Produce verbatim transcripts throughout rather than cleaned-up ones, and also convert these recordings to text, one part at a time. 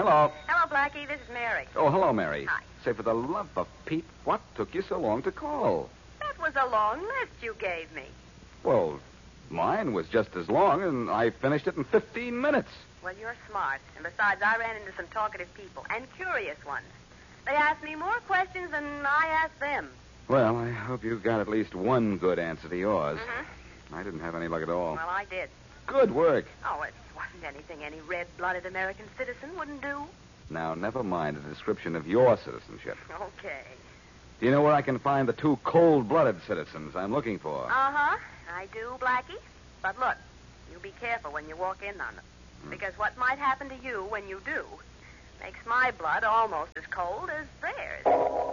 Hello. Hello, Blackie. This is Mary. Oh, hello, Mary. Hi. Say, for the love of Pete, what took you so long to call? That was a long list you gave me. Well, mine was just as long, and I finished it in fifteen minutes. Well, you're smart. And besides, I ran into some talkative people, and curious ones. They asked me more questions than I asked them. Well, I hope you got at least one good answer to yours. Mm-hmm. I didn't have any luck at all. Well, I did. Good work. Oh, it wasn't anything any red-blooded American citizen wouldn't do. Now, never mind a description of your citizenship. Okay. Do you know where I can find the two cold-blooded citizens I'm looking for? Uh-huh. I do, Blackie. But look, you be careful when you walk in on them. Hmm. Because what might happen to you when you do makes my blood almost as cold as theirs.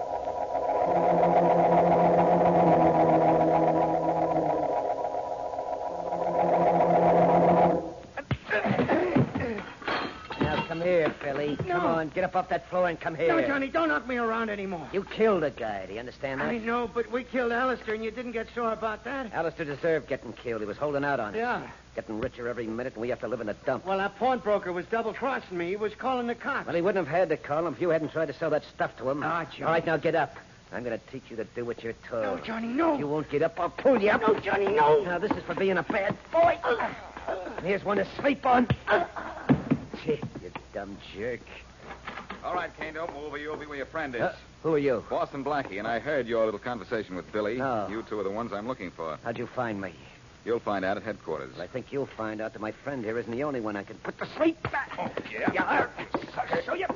Now, come here, Billy. No. Come on, get up off that floor and come here. No, Johnny, don't knock me around anymore. You killed a guy. Do you understand that? I know, but we killed Alistair, and you didn't get sore about that. Alistair deserved getting killed. He was holding out on us. Yeah. Getting richer every minute, and we have to live in a dump. Well, that pawnbroker was double-crossing me. He was calling the cops. Well, he wouldn't have had to call him if you hadn't tried to sell that stuff to him. Ah, Johnny. All right, now get up. I'm going to teach you to do what you're told. No, Johnny, no. If you won't get up, I'll pull you up. No, Johnny, no. Now, this is for being a bad boy. And here's one to sleep on. Gee, you dumb jerk. All right, Kane, don't move or you'll be where your friend is. Uh, who are you? Boston Blackie, and I heard your little conversation with Billy. No. You two are the ones I'm looking for. How'd you find me? You'll find out at headquarters. Well, I think you'll find out that my friend here isn't the only one I can put to sleep. Oh, yeah? Yeah. So you...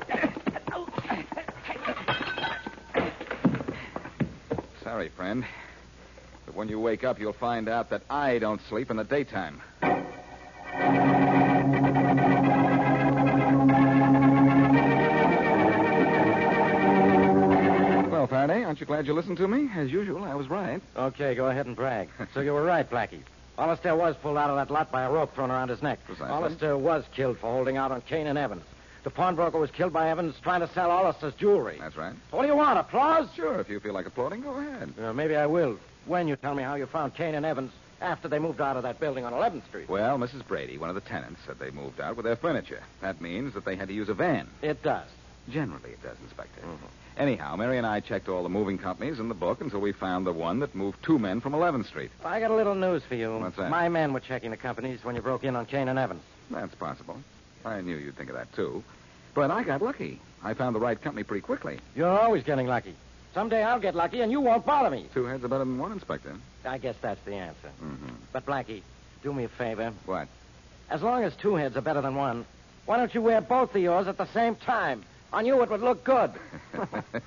Sorry, friend. But when you wake up, you'll find out that I don't sleep in the daytime. Well, Faraday, aren't you glad you listened to me? As usual, I was right. Okay, go ahead and brag. So you were right, Blackie. Hollister was pulled out of that lot by a rope thrown around his neck. Precisely. Hollister was killed for holding out on Kane and Evans. The pawnbroker was killed by Evans trying to sell Hollister's jewelry. That's right. What do you want, applause? Sure, if you feel like applauding, go ahead. Uh, maybe I will, when you tell me how you found Kane and Evans after they moved out of that building on eleventh Street. Well, Missus Brady, one of the tenants, said they moved out with their furniture. That means that they had to use a van. It does. Generally, it does, Inspector. Mhm. Anyhow, Mary and I checked all the moving companies in the book until we found the one that moved two men from eleventh Street. I got a little news for you. What's that? My men were checking the companies when you broke in on Kane and Evans. That's possible. I knew you'd think of that, too. But I got lucky. I found the right company pretty quickly. You're always getting lucky. Someday I'll get lucky and you won't bother me. Two heads are better than one, Inspector. I guess that's the answer. Mm-hmm. But, Blackie, do me a favor. What? As long as two heads are better than one, why don't you wear both of yours at the same time? On you, it would look good.